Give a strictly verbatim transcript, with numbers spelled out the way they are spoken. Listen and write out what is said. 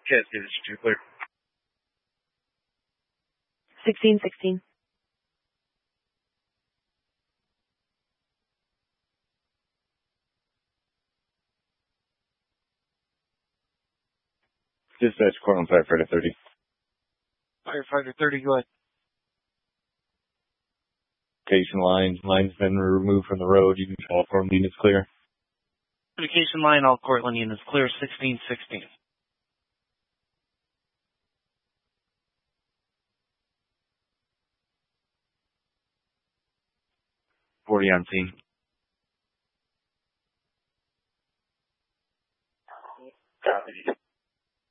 Yes, this is two clear. sixteen sixteen. Dispatch, Cortland Firefighter thirty. Firefighter thirty, go ahead. Location line. Line's been removed from the road. You can call from units clear. Communication line, all Cortland units clear, sixteen sixteen. forty on scene. Copy.